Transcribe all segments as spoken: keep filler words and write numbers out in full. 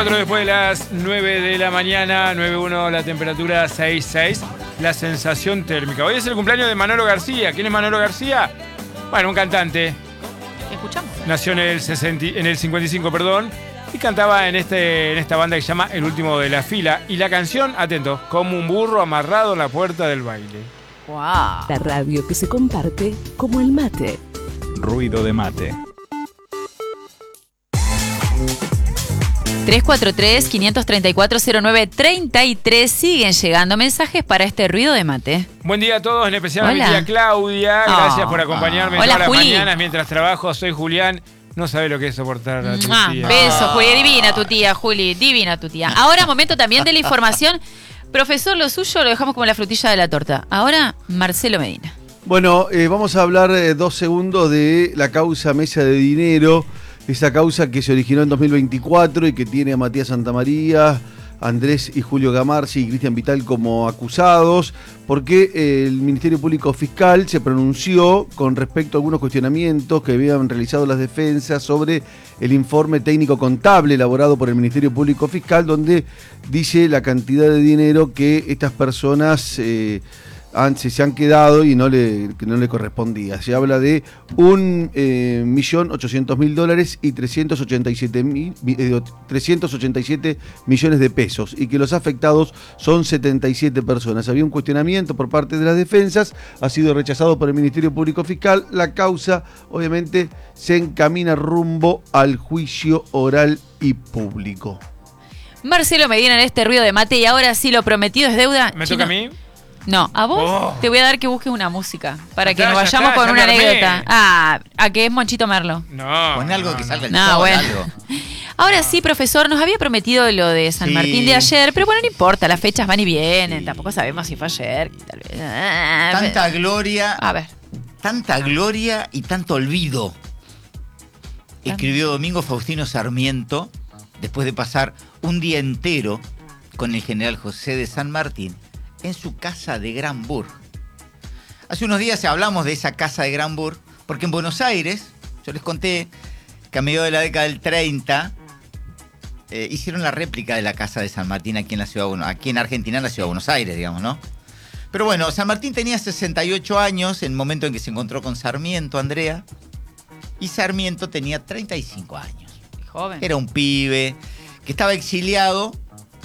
cuatro después de las nueve de la mañana, nueve uno la temperatura, seis seis la sensación térmica. Hoy es el cumpleaños de Manolo García. ¿Quién es Manolo García? Bueno, un cantante. Escuchamos. Nació en el, sesenta, en el cincuenta y cinco, perdón, y cantaba en, este, en esta banda que se llama El Último de la Fila. Y la canción, atento, como un burro amarrado en la puerta del baile. Wow. La radio que se comparte como el mate. Ruido de mate. tres cuatro tres, cinco tres cuatro, cero nueve tres tres. Siguen llegando mensajes para este ruido de mate. Buen día a todos, en especial Hola. a mi tía Claudia. Gracias Oh. por acompañarme Hola, todas las Juli. mañanas mientras trabajo. Soy Julián. No sabe lo que es soportar a tu Mua, tía. beso, Juli. Divina tu tía, Juli. Divina tu tía. Ahora, momento también de la información. Profesor, lo suyo lo dejamos como la frutilla de la torta. Ahora, Marcelo Medina. Bueno, eh, vamos a hablar eh, dos segundos de la causa Mesa de Dinero, esa causa que se originó en dos mil veinticuatro y que tiene a Matías Santamaría, Andrés y Julio Gamarci y Cristian Vital como acusados, porque eh, el Ministerio Público Fiscal se pronunció con respecto a algunos cuestionamientos que habían realizado las defensas sobre el informe técnico contable elaborado por el Ministerio Público Fiscal, donde dice la cantidad de dinero que estas personas eh, han, se, se han quedado y no le, que no le correspondía. Se habla de un eh, millón ochocientos mil dólares y trescientos ochenta y siete mil, eh, trescientos ochenta y siete millones de pesos, y que los afectados son setenta y siete personas. Había un cuestionamiento por parte de las defensas, ha sido rechazado por el Ministerio Público Fiscal. La causa, obviamente, se encamina rumbo al juicio oral y público. Marcelo Medina en este ruido de mate, y ahora sí, lo prometido es deuda. ¿Me Chino. toca a mí? No, a vos Oh. te voy a dar que busques una música para Ya que está, nos ya vayamos está, con ya una me armé. anécdota. Ah, a que es Monchito Merlo. No. Pon algo no, que no. salga el No, sol, bueno. algo. Ahora sí, profesor, nos había prometido lo de San Sí. Martín de ayer, pero bueno, no importa, las fechas van y vienen, sí. Tampoco sabemos si fue ayer, tal vez. Ah, Tanta gloria, A ver. tanta gloria y tanto olvido. Escribió Domingo Faustino Sarmiento después de pasar un día entero con el general José de San Martín en su casa de Granburg. Hace unos días hablamos de esa casa de Granburg, porque en Buenos Aires, yo les conté que a mediados de la década del treinta eh, hicieron la réplica de la casa de San Martín aquí en la ciudad, bueno, aquí en Argentina, en la ciudad de Buenos Aires, digamos, ¿no? Pero bueno, San Martín tenía sesenta y ocho años en el momento en que se encontró con Sarmiento, Andrea, y Sarmiento tenía treinta y cinco años. Joven. Era un pibe que estaba exiliado,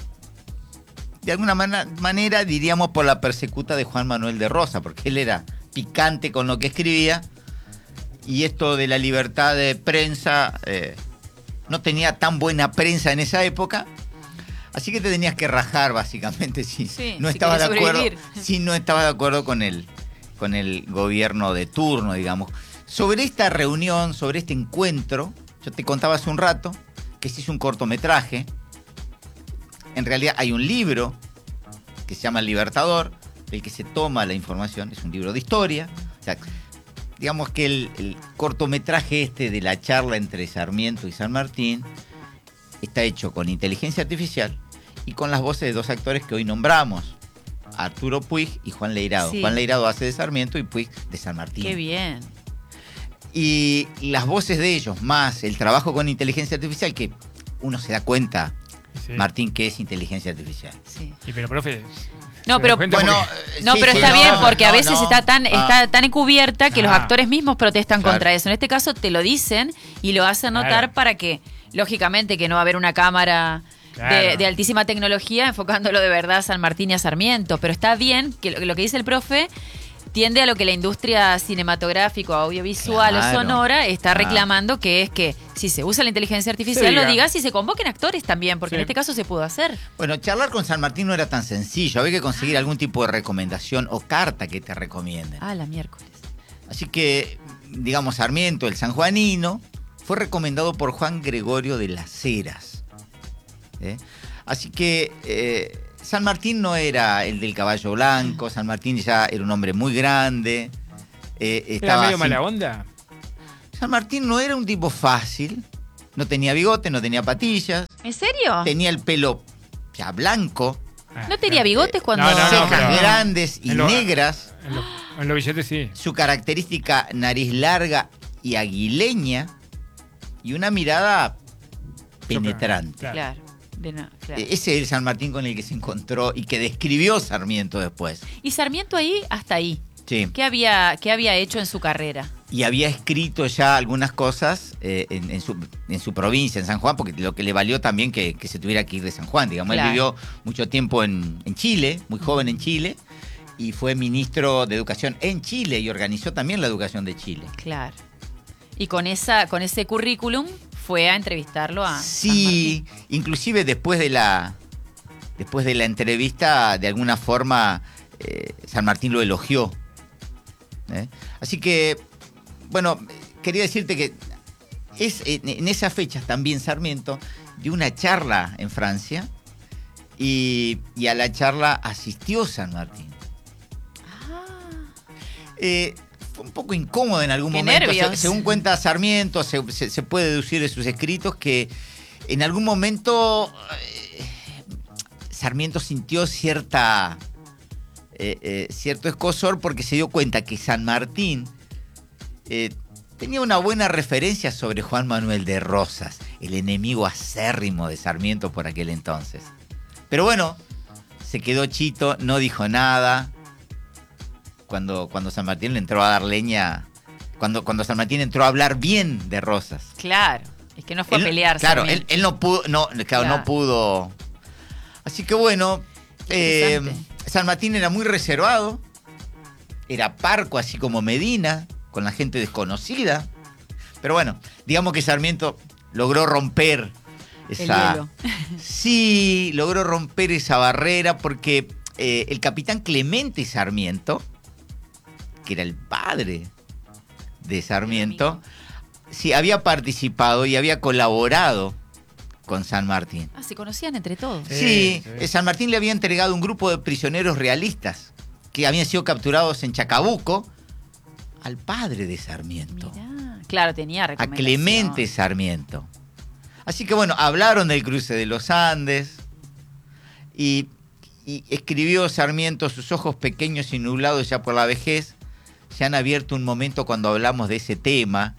de alguna man- manera, diríamos, por la persecuta de Juan Manuel de Rosas, porque él era picante con lo que escribía, y esto de la libertad de prensa, eh, no tenía tan buena prensa en esa época, así que te tenías que rajar, básicamente, si Sí, no si estabas de querías acuerdo, sobrevivir. si no estabas de acuerdo con el, con el gobierno de turno, digamos. Sobre esta reunión, sobre este encuentro, yo te contaba hace un rato que se hizo un cortometraje. En realidad hay un libro que se llama El Libertador, del que se toma la información, es un libro de historia. O sea, digamos que el, el cortometraje este de la charla entre Sarmiento y San Martín está hecho con inteligencia artificial y con las voces de dos actores que hoy nombramos, Arturo Puig y Juan Leirado. Sí. Juan Leirado hace de Sarmiento y Puig de San Martín. Qué bien. Y las voces de ellos, más el trabajo con inteligencia artificial, que uno se da cuenta, Sí. Martín, que es inteligencia artificial. Sí. Y pero, profe. No, ¿se pero da cuenta Bueno, porque- eh, No, sí, pero sí, está no, bien, porque a no, veces no. está tan Ah, está tan encubierta que los Ah. actores mismos protestan Claro. contra eso. En este caso te lo dicen y lo hacen notar Claro. para que, lógicamente, que no va a haber una cámara de, Claro. de altísima tecnología enfocándolo de verdad a San Martín y a Sarmiento. Pero está bien que lo, lo que dice el profe tiende a lo que la industria cinematográfica, audiovisual Claro. o sonora está Ah. reclamando, que es que si se usa la inteligencia artificial, Se lo diga. digas y se convoquen actores también, porque Sí. en este caso se pudo hacer. Bueno, charlar con San Martín no era tan sencillo. Había que conseguir algún tipo de recomendación o carta que te recomienden. Ah, la miércoles. Así que, digamos, Sarmiento, el sanjuanino, fue recomendado por Juan Gregorio de las Heras. ¿Eh? Así que eh, San Martín no era el del caballo blanco, San Martín ya era un hombre muy grande. eh, ¿Era estaba medio sin- mala onda? San Martín no era un tipo fácil, no tenía bigote, no tenía patillas, ¿En serio? tenía el pelo ya blanco, Ah, ¿No tenía claro. bigotes cuando...? No, no, no, cejas pero- grandes y en lo- negras, En, lo- en los billetes sí. su característica nariz larga y aguileña y una mirada penetrante. Claro. Claro. De no, claro. Eh, Ese es el San Martín con el que se encontró y que describió Sarmiento después. Y Sarmiento ahí, hasta ahí. Sí. ¿Qué había, qué había hecho en su carrera? Y había escrito ya algunas cosas eh, en, en, su, en su provincia, en San Juan, porque lo que le valió también que, que se tuviera que ir de San Juan. Digamos, Claro. él vivió mucho tiempo en, en Chile, muy joven en Chile, y fue ministro de Educación en Chile y organizó también la educación de Chile. Claro. Y con esa, con ese currículum fue a entrevistarlo a Sí, inclusive después de la después de la entrevista, de alguna forma, eh, San Martín lo elogió. ¿eh? Así que, bueno, quería decirte que es en, en esas fechas también Sarmiento dio una charla en Francia y, y a la charla asistió San Martín. Eh, fue un poco incómodo en algún Qué momento. nervios. Se- según cuenta Sarmiento, se, se- se puede deducir de sus escritos que en algún momento eh, Sarmiento sintió cierta eh, eh, cierto escozor porque se dio cuenta que San Martín eh, tenía una buena referencia sobre Juan Manuel de Rosas, el enemigo acérrimo de Sarmiento por aquel entonces. Pero bueno, se quedó chito, no dijo nada. Cuando, cuando San Martín le entró a dar leña, cuando, cuando San Martín entró a hablar bien de Rosas. Claro. Es que no fue Él- a pelear. Claro, él, Sarmiento. él no pudo, no, claro, Claro. no pudo. Así que bueno, eh, Interesante. San Martín era muy reservado, era parco, así como Medina, con la gente desconocida. Pero bueno, digamos que Sarmiento logró romper esa. hielo. Sí, logró romper esa barrera porque eh, el capitán Clemente Sarmiento, que era el padre de Sarmiento, sí, había participado y había colaborado con San Martín. Ah, se conocían entre todos. Sí, Sí, sí. eh, San Martín le había entregado un grupo de prisioneros realistas que habían sido capturados en Chacabuco al padre de Sarmiento, Mirá. Claro, tenía a recomendación. Clemente Sarmiento. Así que bueno, hablaron del cruce de los Andes y, y escribió Sarmiento: sus ojos pequeños y nublados ya por la vejez se han abierto un momento cuando hablamos de ese tema.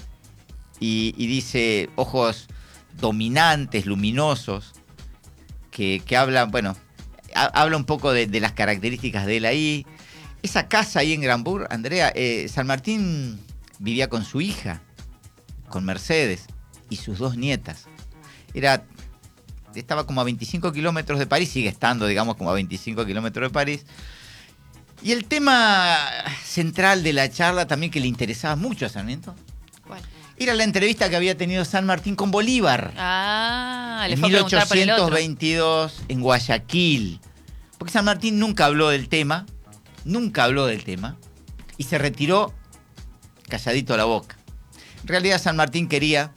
Y, y dice, ojos dominantes, luminosos, que, que hablan, bueno, ha- habla un poco de, de las características de él ahí. Esa casa ahí en Granburg, Andrea, eh, San Martín vivía con su hija, con Mercedes, y sus dos nietas. Era, estaba como a veinticinco kilómetros de París, sigue estando, digamos, como a veinticinco kilómetros de París. Y el tema central de la charla también que le interesaba mucho a Sarmiento ¿Cuál? era la entrevista que había tenido San Martín con Bolívar Ah, le en fue a preguntar por el otro. mil ochocientos veintidós en Guayaquil. Porque San Martín nunca habló del tema, nunca habló del tema, y se retiró calladito la boca. En realidad San Martín quería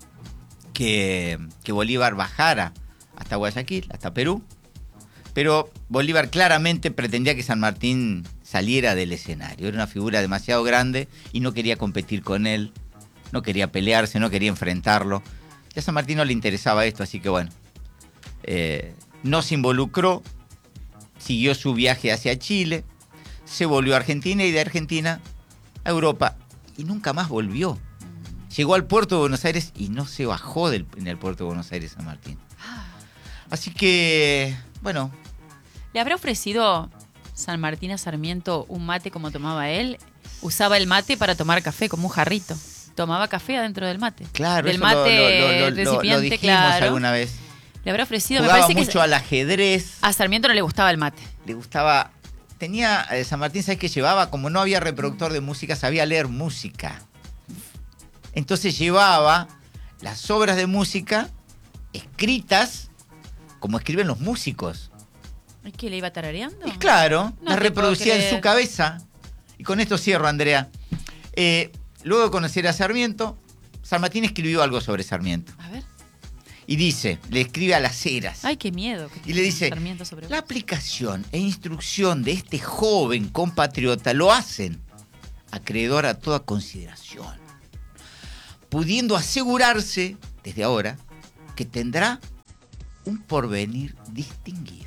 que, que Bolívar bajara hasta Guayaquil, hasta Perú, pero Bolívar claramente pretendía que San Martín saliera del escenario. Era una figura demasiado grande y no quería competir con él, no quería pelearse, no quería enfrentarlo. Y a San Martín no le interesaba esto, así que bueno, eh, no se involucró, siguió su viaje hacia Chile, se volvió a Argentina y de Argentina a Europa y nunca más volvió. Llegó al puerto de Buenos Aires y no se bajó del, en el puerto de Buenos Aires San Martín. Así que, bueno, ¿Le habrá ofrecido San Martín a Sarmiento un mate como tomaba él? Usaba el mate para tomar café como un jarrito. Tomaba café adentro del mate. claro, Del eso mate lo, lo- lo- lo- recipiente, lo dijimos claro. alguna vez. Le habrá ofrecido, Jugaba me parece mucho que al ajedrez, a Sarmiento no le gustaba el mate. le gustaba... Tenía, eh, San Martín, ¿sabes qué llevaba? Como no había reproductor de música, sabía leer música. Entonces llevaba las obras de música escritas como escriben los músicos. ¿Es que le iba tarareando? Y claro, No las te reproducía puedo en su creer. cabeza. Y con esto cierro, Andrea. Eh, luego de conocer a Sarmiento, San Martín escribió algo sobre Sarmiento. A ver. Y dice, le escribe a las Heras. Ay, qué miedo. que Y le tiene dice, Sarmiento sobre la vos. aplicación e instrucción de este joven compatriota lo hacen acreedor a toda consideración, pudiendo asegurarse, desde ahora, que tendrá un porvenir distinguido.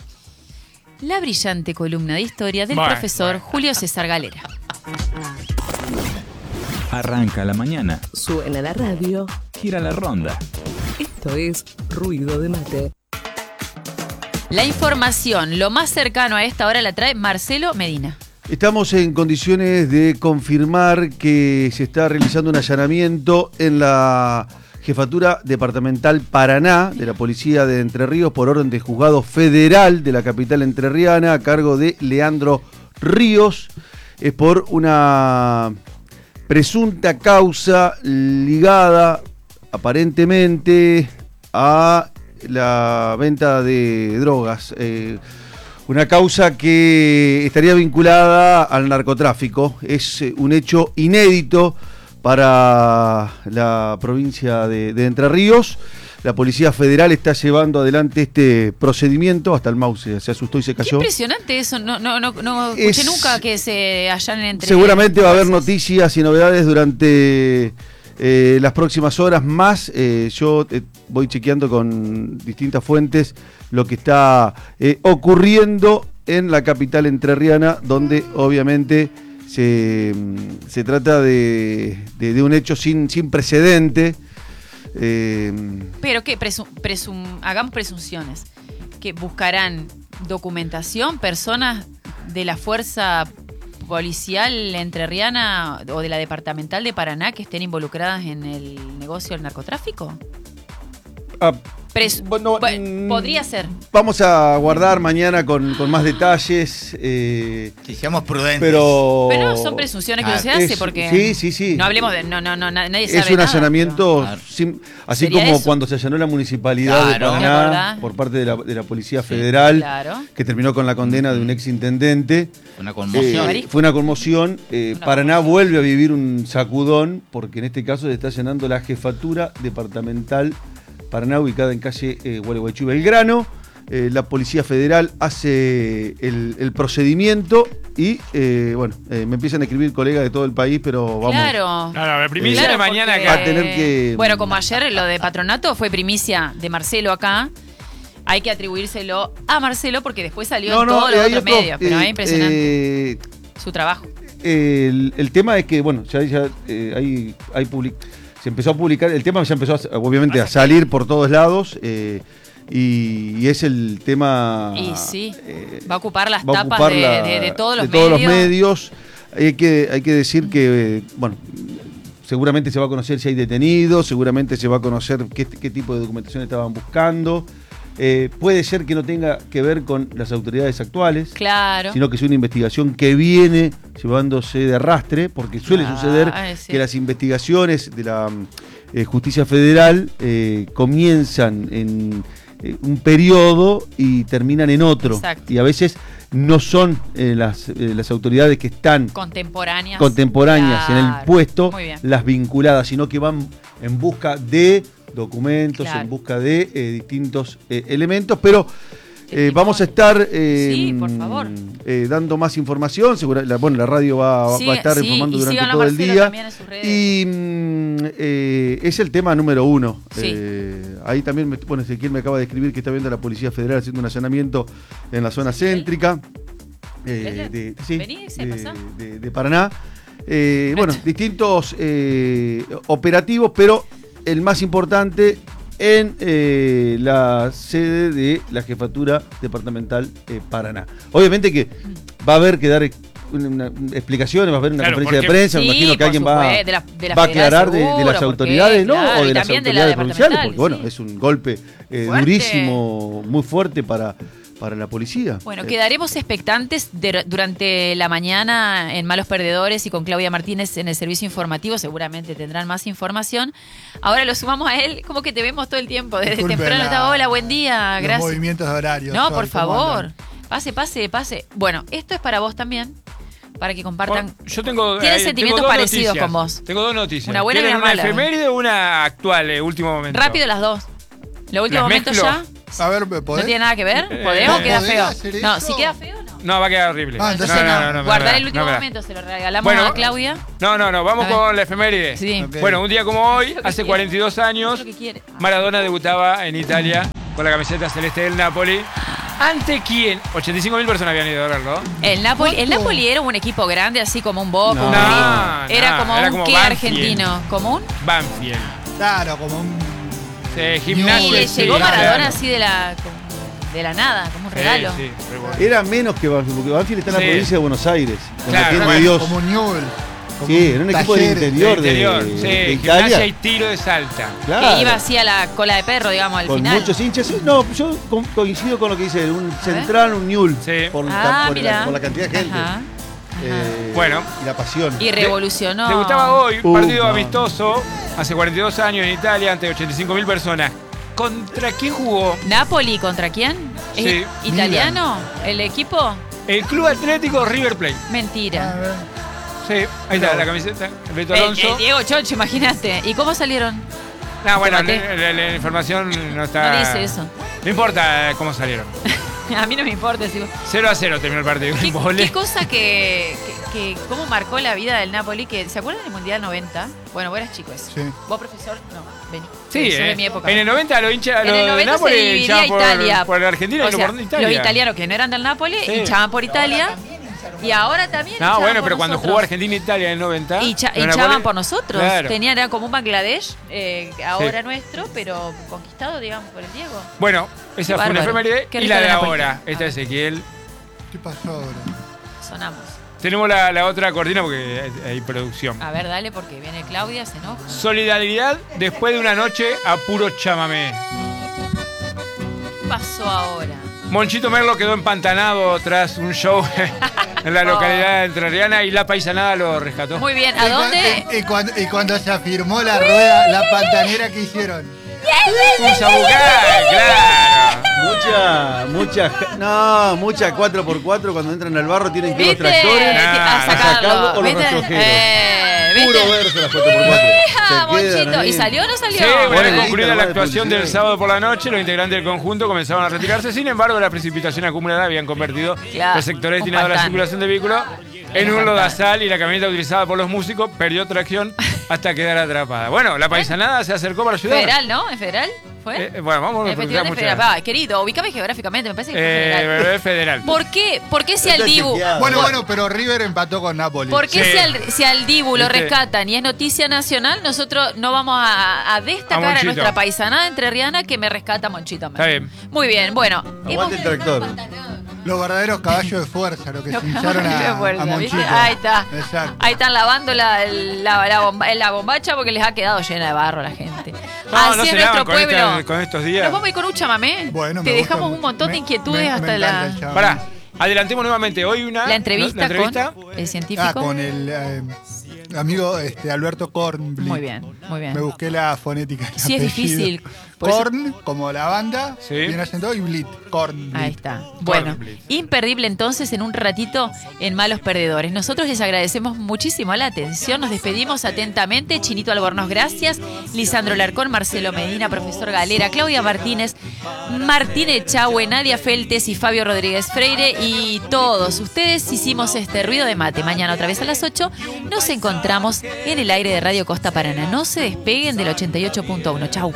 La brillante columna de historia del Bueno, profesor bueno. Julio César Galera. Arranca la mañana. Suena la radio. Gira la ronda. Esto es Ruido de Mate. La información, lo más cercano a esta hora la trae Marcelo Medina. Estamos en condiciones de confirmar que se está realizando un allanamiento en la Jefatura Departamental Paraná de la Policía de Entre Ríos por orden de Juzgado Federal de la capital entrerriana a cargo de Leandro Ríos. Es por una presunta causa ligada aparentemente a la venta de drogas. Eh, una causa que estaría vinculada al narcotráfico. Es eh, un hecho inédito para la provincia de, de Entre Ríos. La Policía Federal está llevando adelante este procedimiento. Hasta el mouse se asustó y se Qué cayó. impresionante eso, no, no, no, no escuché Es- nunca que se allanen entre... Seguramente va a haber fuerzas. noticias y novedades durante eh, las próximas horas más. Eh, yo eh, voy chequeando con distintas fuentes lo que está eh, ocurriendo en la capital entrerriana, donde obviamente se, mm, se trata de, de- de un hecho sin, sin precedente. Eh, Pero que presum, presum- hagamos presunciones, que buscarán documentación, personas de la fuerza policial entrerriana o de la departamental de Paraná que estén involucradas en el negocio del narcotráfico. ah, Pres- bueno, Bu- mm, podría ser. Vamos a guardar mañana con, con más detalles. eh, Sí, seamos prudentes. pero Pero no son presunciones que Ah, no se hace es- porque sí, sí, sí. no hablemos de no no no na- nadie sabe Es un nada, allanamiento, pero- sin- así Sería como eso. cuando se allanó la municipalidad Claro. de ¿Te Paraná acordás? por parte de la, de la Policía Sí, Federal, claro. que terminó con la condena de un exintendente. Una Eh, conmoción. fue una conmoción. eh, Una Paraná conmoción. vuelve a vivir un sacudón, porque en este caso se está allanando la Jefatura Departamental Paraná, ubicada en calle eh, Gualeguaychú y Belgrano. Eh, la Policía Federal hace el, el procedimiento y, eh, bueno, eh, me empiezan a escribir colegas de todo el país, pero vamos. Claro. No, no, la primicia Claro, de mañana porque- acá. Va a tener que- Bueno, como ayer lo de patronato fue primicia de Marcelo acá, hay que atribuírselo a Marcelo porque después salió en todos eh, los hay otros otro, medios. Pero eh, es impresionante eh, su trabajo. el, el tema es que, bueno, ya, ya eh, hay, hay public- se empezó a publicar, el tema ya empezó a- obviamente a salir por todos lados eh, y, y es el tema... Y sí, eh, va a ocupar las va a tapas ocupar de, la- de- de todos los de todos los medios. medios. Hay que, hay que decir que, eh, bueno, seguramente se va a conocer si hay detenidos, seguramente se va a conocer qué, qué tipo de documentación estaban buscando. Eh, puede ser que no tenga que ver con las autoridades actuales, Claro. sino que es una investigación que viene llevándose de arrastre, porque suele Ah, suceder sí. que las investigaciones de la eh, Justicia Federal eh, comienzan en eh, un periodo y terminan en otro. Exacto. Y a veces no son eh, las, eh, las autoridades que están Contemporáneas. contemporáneas en el Claro. puesto Muy bien. las vinculadas, sino que van en busca de documentos, Claro. en busca de eh, distintos eh, elementos, pero eh, Testimonio. vamos a estar eh, Sí, por favor. eh, dando más información. Segura- la, bueno, la radio va, va a Sigue- estar sí, informando y durante síganlo a todo el Marcelo día. también en sus redes. Y mm, eh, es el tema número uno. Sí. Eh, ahí también, me, bueno, Ezequiel me acaba de escribir que está viendo a la Policía Federal haciendo un allanamiento en la zona céntrica. eh, de, sí, Vení, se de- pasa. de- de Paraná. Eh, bueno, distintos eh, operativos, pero el más importante en eh, la sede de la Jefatura Departamental eh, Paraná. Obviamente que va a haber que dar una, una- explicaciones, va a haber una Claro, conferencia de porque- prensa, me Sí, imagino que por alguien va, supuesto, de la- de la va a federal aclarar de, de seguro, las porque, autoridades, ¿no? claro, O de y las también de la autoridades provinciales, departamental, porque bueno, sí. es un golpe eh, Fuerte. durísimo, muy fuerte para, para la policía. Bueno, Eh, quedaremos expectantes de- durante la mañana en Malos Perdedores y con Claudia Martínez en el servicio informativo. Seguramente tendrán más información. Ahora lo sumamos a él, como que te vemos todo el tiempo. Desde Disculpen temprano la- está, hola, buen día, Los gracias. movimientos de horario. No, Sol, por ¿cómo favor. andan? Pase, pase, pase. Bueno, esto es para vos también, para que compartan. Bueno, yo tengo. Tienen eh, sentimientos tengo dos parecidos noticias. con vos. Tengo dos noticias. Una buena y ¿Quieren una mala? ¿Una efeméride o una actual, eh, último momento? Rápido las dos. Lo último ¿Las momento mezclo? ya. A ver, ¿No ¿podés? tiene nada que ver? Eh, ¿Podemos? ¿no ¿Queda podés feo? hacer No, eso? si queda feo, no. No, va a quedar horrible. Ah, entonces Entonces no, no, no, guardar no, el último no, no. momento, se lo regalamos Bueno, a Claudia. No, no, no, vamos A ver. con la efeméride. Sí. Ok. Bueno, un día como hoy, Lo que hace quiere. cuarenta y dos años, Lo que quiere. Ah. Maradona debutaba en Italia con la camiseta celeste del Napoli. ¿Ante quién? ochenta y cinco mil personas habían ido a verlo. El Napoli, el ¿Cuánto? Napoli era un equipo grande, así como un Boca, No. un No, River. Era no, como era un como qué Banfield. argentino, como un Banfield. Claro, como un. Sí, gimnasia. Y le sí, llegó claro. Maradona así de la, como de la nada, como un regalo. Sí, sí, re bueno. Era menos que Banfield, porque Banfield está en la Sí. provincia de Buenos Aires. Con Claro, la tienda bueno, de Dios. Como Newell. como Sí, era un equipo del Talleres. interior de, Interior, de sí, Italia. gimnasia y tiro de Salta. Claro. Que iba así a la cola de perro, digamos, al Con final. muchos hinchas. Sí, no, yo co- coincido con lo que dice él. Un central, un Newell. Sí. Por, Ah, por, mira. la, por la cantidad de gente. Ajá, ajá. Eh, Bueno. Y la pasión. Y revolucionó. Debutaba hoy, un Uh, partido no. amistoso, hace cuarenta y dos años en Italia, ante ochenta y cinco mil personas. ¿Contra quién jugó? ¿Napoli contra quién? ¿Es Sí. italiano? ¿El equipo? El Club Atlético River Plate. Mentira. A ver. Sí, ahí está la camiseta. Beto Eh, Alonso. eh, Diego Chocho, imagínate. ¿Y cómo salieron? No, bueno, Te la, maté. la- la información no está. No dice eso. No importa eh, cómo salieron. A mí no me importa. Si... cero a cero terminó el partido. ¿Qué, Un vole. qué cosa que, que, que- cómo marcó la vida del Napoli? Que, ¿se acuerdan del Mundial noventa? Bueno, vos eras chico eso. Sí. ¿Vos, profesor? No, vení. Sí, Sos eh. de mi época. En el noventa los hinchas En el los de noventa se Nápoles dividía hinchaban por, Italia. por Argentina O y no sea, por Italia. los italianos que no eran del Napoli Sí. hinchaban por Italia. Y ahora también No, hinchaban bueno, por pero cuando nosotros. jugó Argentina e Italia en el noventa. Y cha- los hinchaban Nápoles- por nosotros. Claro. Tenían, era como un Bangladesh, eh, ahora Sí. nuestro, pero conquistado, digamos, por el Diego. Bueno, esa fue una Bárbaro. efeméride. Qué Y rico la de de Nápoles. ahora. Esta Ah. es Ezequiel. ¿Qué pasó ahora? Sonamos. Tenemos la, la otra cortina porque hay, hay producción. A ver, dale, porque viene Claudia, se enoja. Solidaridad después de una noche a puro chamamé. ¿Qué pasó ahora? Monchito Merlo quedó empantanado tras un show en la localidad entrerriana y la paisanada lo rescató. Muy bien, ¿a Y cu- dónde? Y, y cuando, y cuando se afirmó la rueda, la pantanera que hicieron. Un sabucay, claro. Mucha, mucha, no, mucha cuatro por cuatro cuando entran al barro tienen que ir los ¿Viste? tractores Nah, a a sacarlo sacarlo. o los ¿Viste? rastrojeros. Eh, ¿viste? Puro verso las cuatro por cuatro. Ah, Se quedan Monchito. ahí. ¿Y salió o no salió? Sí, una vez Bueno, concluida la la de actuación policía. del sábado por la noche, los integrantes del conjunto comenzaron a retirarse. Sin embargo, la precipitación acumulada habían convertido Claro, los sectores un destinados a la pantano. circulación de vehículos en Un un pantano. lodazal y la camioneta utilizada por los músicos perdió tracción hasta quedar atrapada. Bueno, la paisanada se acercó para ayudar. Federal, ¿no? ¿Es federal? ¿Fue? Eh, bueno, vamos a el Festival de mucho. Federal. Va, querido, ubícame geográficamente, me parece que fue federal. Eh, federal. ¿Por qué? ¿Por qué si al Está Dibu? chequeado. Bueno, por- bueno, pero River empató con Napoli. ¿Por qué Sí. si, al, si al Dibu lo ¿Viste? rescatan y es noticia nacional, nosotros no vamos a, a A destacar a, Monchito. nuestra paisanada entrerriana que me rescata Monchito? Está bien. Muy bien, bueno. Aguante el tractor. Los verdaderos caballos de fuerza, lo que Los se hincharon caballos de a, fuerza, a ¿viste? Monchito. Ahí está. Exacto. Ahí están lavando la, la, la bomba- la bombacha porque les ha quedado llena de barro a la gente. No, Así no es se nuestro lavan con, pueblo. esta- con estos días. Nos vamos a ir con un chamamé. Bueno, Te me gusta dejamos un mucho. montón de Me- inquietudes me- me hasta la, encanta el chamamé. Pará, adelantemos nuevamente. Hoy una. la entrevista, la entrevista. con el científico. Ah, con el eh, amigo este, Alberto Kornblit. Muy bien, muy bien. Me busqué la fonética. del Sí, es apellido. difícil. Por eso- Korn, como la banda, Sí. bien acentado, y Blit. Kornblit. Ahí está. Bueno, Cornblit. imperdible entonces en un ratito en Malos Perdedores. Nosotros les agradecemos muchísimo la atención. Nos despedimos atentamente. Chinito Albornoz, gracias. Lisandro Larcón, Marcelo Medina, profesor Galera, Claudia Martínez, Martín Echagüe, Nadia Feltes y Fabio Rodríguez Freire. Y todos ustedes hicimos este ruido de mate. Mañana otra vez a las ocho nos encontramos en el aire de Radio Costa Paraná. No se despeguen del ochenta y ocho punto uno. Chau.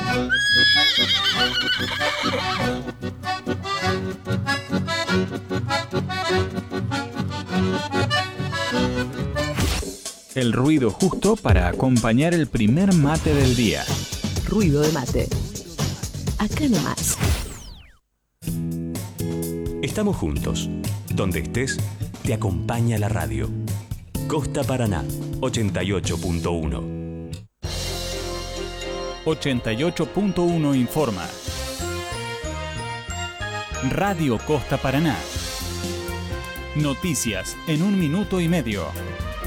El ruido justo para acompañar el primer mate del día. Ruido de mate. Acá nomás. Estamos juntos. Donde estés, te acompaña la radio. Costa Paraná, ochenta y ocho punto uno. ochenta y ocho punto uno informa. Radio Costa Paraná. Noticias en un minuto y medio.